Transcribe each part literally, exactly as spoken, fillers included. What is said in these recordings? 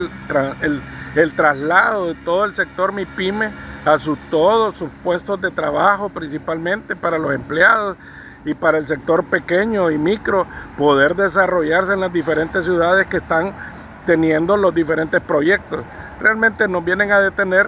el, el traslado de todo el sector MIPYME a sus, todos sus puestos de trabajo, principalmente para los empleados y para el sector pequeño y micro, poder desarrollarse en las diferentes ciudades que están teniendo los diferentes proyectos. Realmente nos vienen a detener,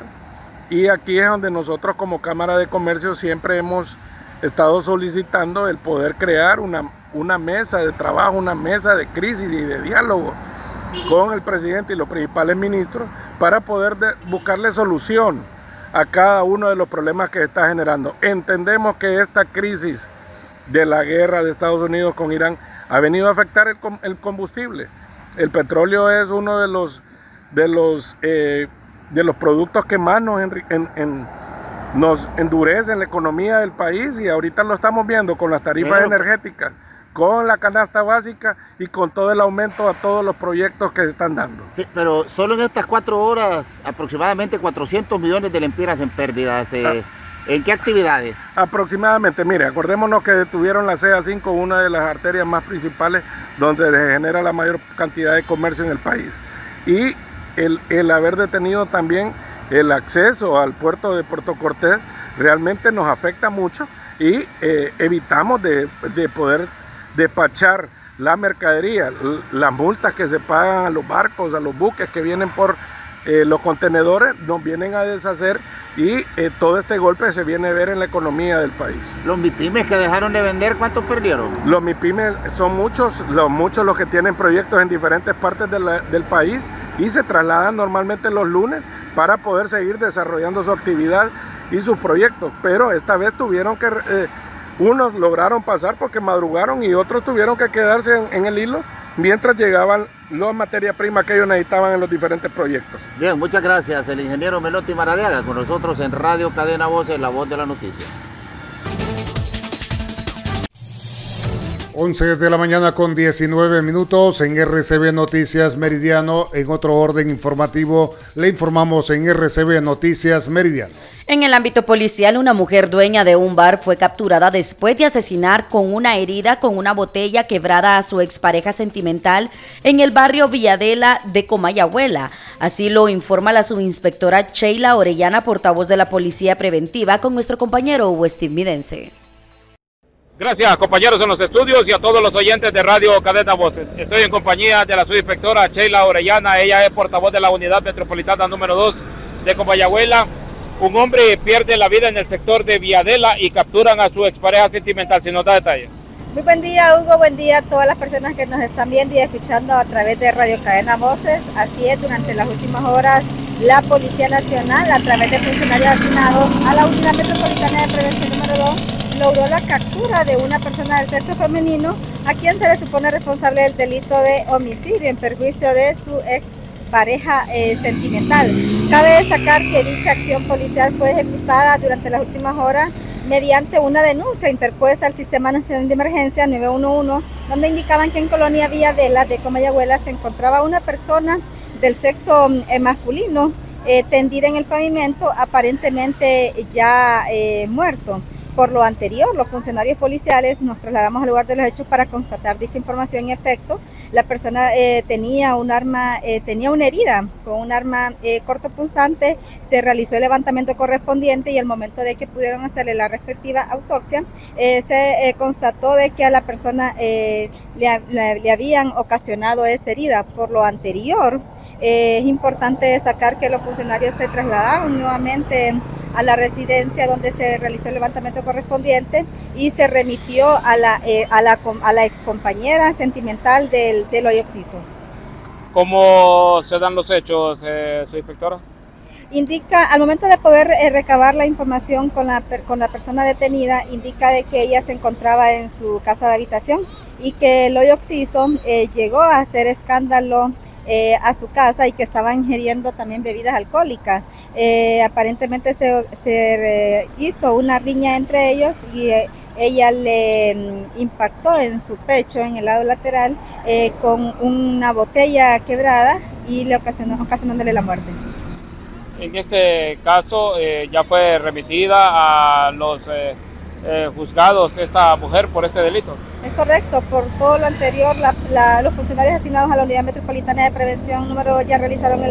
y aquí es donde nosotros como Cámara de Comercio siempre hemos estado solicitando el poder crear una, una mesa de trabajo, una mesa de crisis y de diálogo con el presidente y los principales ministros para poder de, buscarle solución a cada uno de los problemas que está generando. Entendemos que esta crisis de la guerra de Estados Unidos con Irán ha venido a afectar el, el combustible. El petróleo es uno de los, de los, eh, de los productos que más nos, en, en, nos endurecen la economía del país, y ahorita lo estamos viendo con las tarifas Pero... energéticas, con la canasta básica y con todo el aumento a todos los proyectos que se están dando. Sí, pero solo en estas cuatro horas aproximadamente cuatrocientos millones de lempiras en pérdidas. Eh, ah. ¿En qué actividades? Aproximadamente, mire, acordémonos que detuvieron la C A cinco, una de las arterias más principales donde se genera la mayor cantidad de comercio en el país. Y el, el haber detenido también el acceso al puerto de Puerto Cortés realmente nos afecta mucho, y eh, evitamos de, de poder despachar la mercadería, las multas que se pagan a los barcos, a los buques que vienen por eh, los contenedores, nos vienen a deshacer, y eh, todo este golpe se viene a ver en la economía del país. Los MIPYMES que dejaron de vender, ¿cuántos perdieron? Los MIPYMES son muchos, los, muchos los que tienen proyectos en diferentes partes de la, del país, y se trasladan normalmente los lunes para poder seguir desarrollando su actividad y sus proyectos, pero esta vez tuvieron que... Eh, Unos lograron pasar porque madrugaron, y otros tuvieron que quedarse en, en el hilo mientras llegaban las materias primas que ellos necesitaban en los diferentes proyectos. Bien, muchas gracias. El ingeniero Melotti Maradiaga con nosotros en Radio Cadena Voces, la voz de la noticia. once de la mañana con diecinueve minutos en R C B Noticias Meridiano. En otro orden informativo, le informamos en R C B Noticias Meridiano. En el ámbito policial, una mujer dueña de un bar fue capturada después de asesinar con una herida con una botella quebrada a su expareja sentimental en el barrio Villadela de Comayagüela. Así lo informa la subinspectora Sheila Orellana, portavoz de la Policía Preventiva, con nuestro compañero Hugo Estividense. Gracias, compañeros en los estudios, y a todos los oyentes de Radio Cadena Voces. Estoy en compañía de la subinspectora Sheila Orellana. Ella es portavoz de la Unidad Metropolitana número dos de Comayagüela. Un hombre pierde la vida en el sector de Villadela y capturan a su expareja sentimental. Si nos da detalles. Muy buen día, Hugo. Buen día a todas las personas que nos están viendo y escuchando a través de Radio Cadena Voces. Así es, durante las últimas horas, la Policía Nacional, a través de funcionarios asignados a la Unidad Metropolitana de Prevención número dos, logró la captura de una persona del sexo femenino a quien se le supone responsable del delito de homicidio en perjuicio de su ex pareja eh, sentimental. Cabe destacar que dicha acción policial fue ejecutada durante las últimas horas mediante una denuncia interpuesta al Sistema Nacional de Emergencia nueve uno uno, donde indicaban que en Colonia Villadela de Comayagüela se encontraba una persona del sexo eh, masculino eh, tendida en el pavimento, aparentemente ya eh, muerto. Por lo anterior, los funcionarios policiales nos trasladamos al lugar de los hechos para constatar dicha información. En efecto, la persona eh, tenía un arma, eh, tenía una herida con un arma eh, cortopunzante. Se realizó el levantamiento correspondiente, y al momento de que pudieron hacerle la respectiva autopsia, eh, se eh, constató de que a la persona eh, le, le, le habían ocasionado esa herida. Por lo anterior, eh, es importante destacar que los funcionarios se trasladaron nuevamente a la residencia donde se realizó el levantamiento correspondiente, y se remitió a la eh, a la a la excompañera sentimental del del hoyo occiso. ¿Cómo se dan los hechos, eh, su inspectora? Indica, al momento de poder eh, recabar la información con la con la persona detenida, indica de que ella se encontraba en su casa de habitación, y que el hoyo occiso eh, llegó a hacer escándalo eh, a su casa, y que estaba ingiriendo también bebidas alcohólicas. Eh, aparentemente se, se eh, hizo una riña entre ellos, y eh, ella le mm, impactó en su pecho, en el lado lateral, eh, con una botella quebrada, y le ocasionó, ocasionándole la muerte. En este caso eh, ya fue remitida a los eh, eh, juzgados esta mujer por este delito. Es correcto. Por todo lo anterior, la, la, los funcionarios asignados a la Unidad Metropolitana de Prevención número dos ya realizaron el